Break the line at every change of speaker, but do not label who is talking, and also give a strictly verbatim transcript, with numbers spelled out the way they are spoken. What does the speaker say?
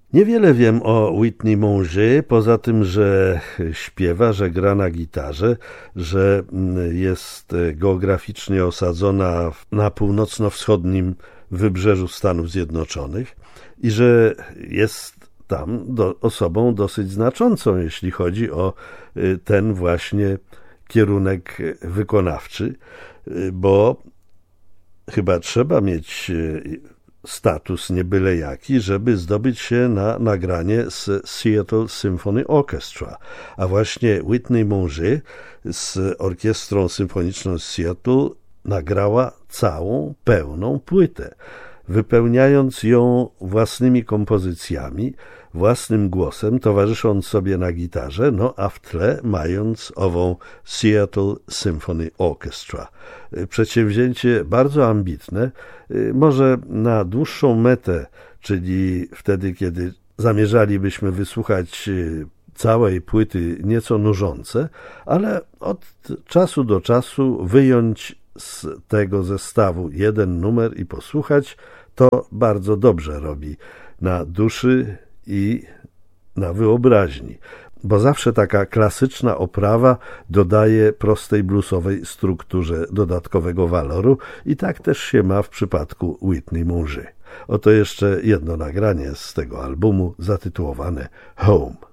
Niewiele wiem o Whitney Monge, poza tym, że śpiewa, że gra na gitarze, że jest geograficznie osadzona na północno-wschodnim wybrzeżu Stanów Zjednoczonych i że jest tam do, osobą dosyć znaczącą, jeśli chodzi o ten właśnie kierunek wykonawczy, bo chyba trzeba mieć status nie byle jaki, żeby zdobyć się na nagranie z Seattle Symphony Orchestra. A właśnie Whitney Monge z Orkiestrą Symfoniczną z Seattle nagrała całą, pełną płytę, wypełniając ją własnymi kompozycjami, własnym głosem, towarzysząc sobie na gitarze, no a w tle mając ową Seattle Symphony Orchestra. Przedsięwzięcie bardzo ambitne, może na dłuższą metę, czyli wtedy, kiedy zamierzalibyśmy wysłuchać całej płyty, nieco nużące, ale od czasu do czasu wyjąć z tego zestawu jeden numer i posłuchać, to bardzo dobrze robi na duszy i na wyobraźni, bo zawsze taka klasyczna oprawa dodaje prostej bluesowej strukturze dodatkowego waloru i tak też się ma w przypadku Whitney Monge. Oto jeszcze jedno nagranie z tego albumu zatytułowane Home.